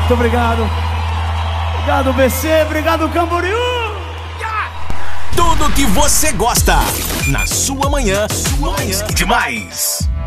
Muito obrigado. Obrigado, BC. Obrigado, Camboriú. Tudo que você gosta na sua manhã, mais que demais.